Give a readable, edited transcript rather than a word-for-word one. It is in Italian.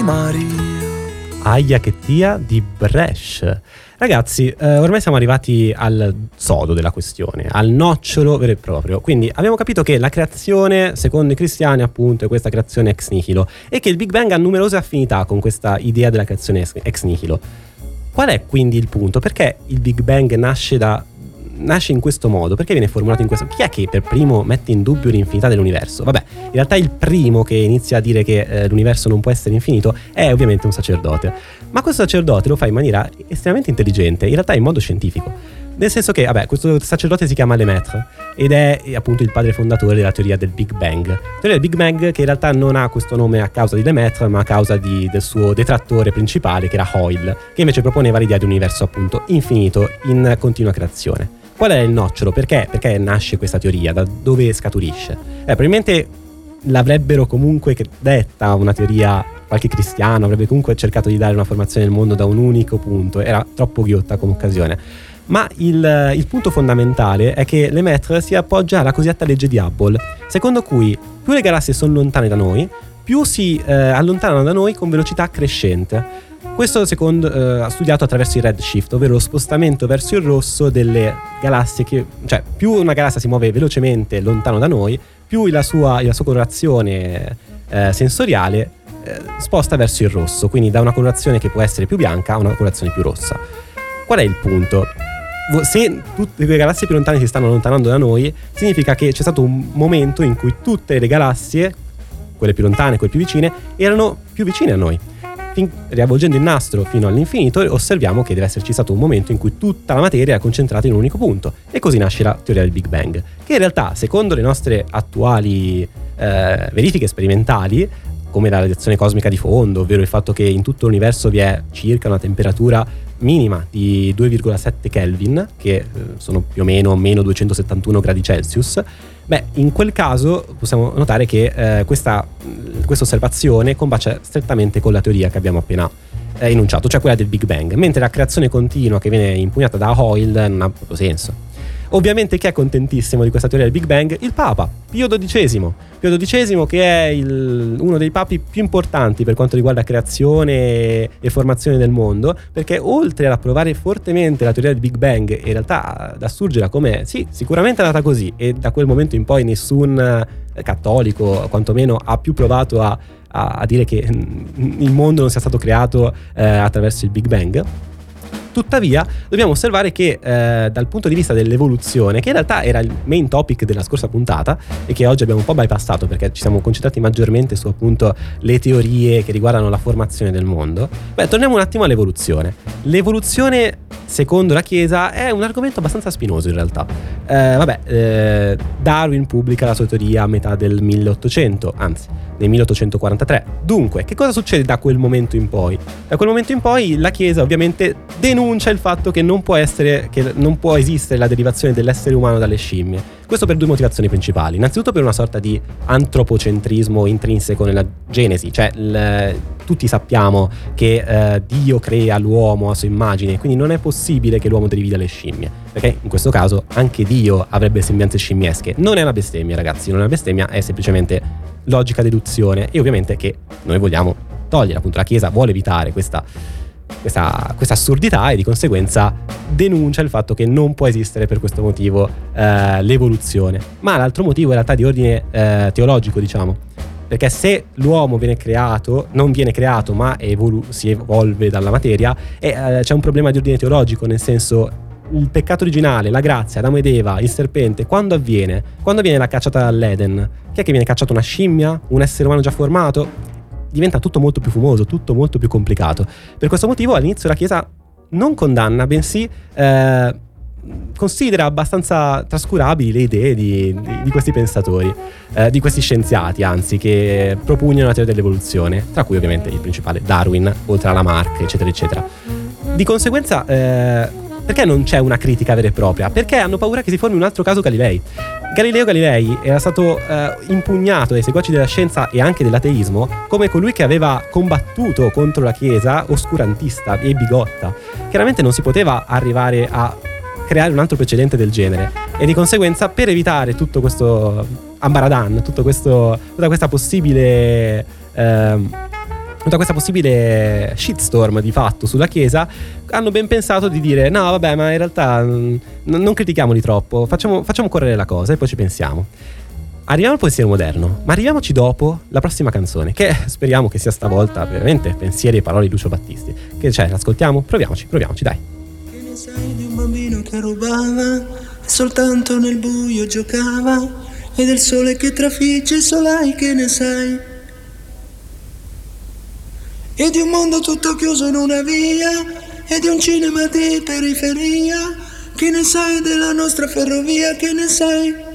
Maria. Aia che tia di Bresh. Ragazzi, ormai siamo arrivati al sodo della questione, al nocciolo vero e proprio. Quindi abbiamo capito che la creazione, secondo i cristiani, appunto, è questa creazione ex nihilo e che il Big Bang ha numerose affinità con questa idea della creazione ex nihilo. Qual è quindi il punto? Perché il Big Bang nasce in questo modo? Perché viene formulato in questo? Chi è che per primo mette in dubbio l'infinità dell'universo? Vabbè, in realtà il primo che inizia a dire che l'universo non può essere infinito è ovviamente un sacerdote. Ma questo sacerdote lo fa in maniera estremamente intelligente, in realtà in modo scientifico. Nel senso che, vabbè, questo sacerdote si chiama Lemaitre ed è appunto il padre fondatore della teoria del Big Bang. La teoria del Big Bang che in realtà non ha questo nome a causa di Lemaitre, ma a causa del suo detrattore principale, che era Hoyle, che invece proponeva l'idea di un universo appunto infinito in continua creazione. Qual è il nocciolo? Perché nasce questa teoria? Da dove scaturisce? Probabilmente l'avrebbero comunque detta una teoria, qualche cristiano avrebbe comunque cercato di dare una formazione del mondo da un unico punto, era troppo ghiotta come occasione. Ma il punto fondamentale è che Lemaitre si appoggia alla cosiddetta legge di Hubble, secondo cui più le galassie sono lontane da noi, più si allontanano da noi con velocità crescente. Questo ha studiato attraverso il redshift, ovvero lo spostamento verso il rosso delle galassie cioè più una galassia si muove velocemente lontano da noi, più la sua colorazione sensoriale sposta verso il rosso, quindi da una colorazione che può essere più bianca a una colorazione più rossa. Qual è il punto? Se tutte le galassie più lontane si stanno allontanando da noi, significa che c'è stato un momento in cui tutte le galassie, quelle più lontane, quelle più vicine, erano più vicine a noi. Riavvolgendo il nastro fino all'infinito, osserviamo che deve esserci stato un momento in cui tutta la materia è concentrata in un unico punto, e così nasce la teoria del Big Bang, che in realtà, secondo le nostre attuali verifiche sperimentali, come la radiazione cosmica di fondo, ovvero il fatto che in tutto l'universo vi è circa una temperatura minima di 2,7 Kelvin, che sono più o meno 271 gradi Celsius, in quel caso possiamo notare che questa osservazione combacia strettamente con la teoria che abbiamo appena enunciato, cioè quella del Big Bang, mentre la creazione continua che viene impugnata da Hoyle non ha proprio senso. Ovviamente chi è contentissimo di questa teoria del Big Bang? Il Papa, Pio XII. Pio XII, che è uno dei papi più importanti per quanto riguarda creazione e formazione del mondo, perché oltre ad approvare fortemente la teoria del Big Bang, in realtà ad assurgerla come sì, sicuramente è andata così, e da quel momento in poi nessun cattolico quantomeno ha più provato a dire che il mondo non sia stato creato attraverso il Big Bang. Tuttavia dobbiamo osservare che dal punto di vista dell'evoluzione, che in realtà era il main topic della scorsa puntata e che oggi abbiamo un po' bypassato perché ci siamo concentrati maggiormente su appunto le teorie che riguardano la formazione del mondo, torniamo un attimo all'evoluzione. L'evoluzione, secondo la Chiesa, è un argomento abbastanza spinoso in realtà. Darwin pubblica la sua teoria a metà del 1800, anzi nel 1843. Dunque, che cosa succede da quel momento in poi? Da quel momento in poi la Chiesa ovviamente denuncia il fatto che non può esistere la derivazione dell'essere umano dalle scimmie. Questo per due motivazioni principali. Innanzitutto per una sorta di antropocentrismo intrinseco nella Genesi, cioè tutti sappiamo che Dio crea l'uomo a sua immagine, quindi non è possibile che l'uomo derivi dalle scimmie, perché in questo caso anche Dio avrebbe sembianze scimmiesche. Non è una bestemmia, ragazzi, non è una bestemmia, è semplicemente logica deduzione, e ovviamente che noi vogliamo togliere, appunto la Chiesa vuole evitare questa assurdità, e di conseguenza denuncia il fatto che non può esistere per questo motivo l'evoluzione. Ma l'altro motivo in realtà di ordine teologico, diciamo, perché se l'uomo non viene creato ma si evolve dalla materia, c'è un problema di ordine teologico, nel senso, il peccato originale, la grazia, Adamo ed Eva, il serpente, quando avviene? Quando viene la cacciata dall'Eden? Chi è che viene cacciato? Una scimmia? Un essere umano già formato? Diventa tutto molto più fumoso, tutto molto più complicato. Per questo motivo all'inizio la Chiesa non condanna, bensì considera abbastanza trascurabili le idee di questi pensatori, di questi scienziati, anzi, che propugnano la teoria dell'evoluzione, tra cui ovviamente il principale Darwin, oltre a Lamarck, eccetera eccetera. Di conseguenza perché non c'è una critica vera e propria? Perché hanno paura che si formi un altro caso Galilei. Galileo Galilei era stato impugnato dai seguaci della scienza e anche dell'ateismo come colui che aveva combattuto contro la Chiesa oscurantista e bigotta. Chiaramente non si poteva arrivare a creare un altro precedente del genere, e di conseguenza, per evitare tutto questo ambaradan, tutta questa possibile tutta questa possibile shitstorm di fatto sulla Chiesa, hanno ben pensato di dire no vabbè, ma in realtà non critichiamoli troppo, facciamo correre la cosa e poi ci pensiamo. Arriviamo al pensiero moderno, ma arriviamoci dopo la prossima canzone, che speriamo che sia stavolta veramente pensieri e parole di Lucio Battisti. Che c'è, l'ascoltiamo? Proviamoci, dai. Che ne sai di un bambino che rubava e soltanto nel buio giocava, e del sole che trafigge il solai, che ne sai? E di un mondo tutto chiuso in una via, e di un cinema di periferia, che ne sai della nostra ferrovia, che ne sai?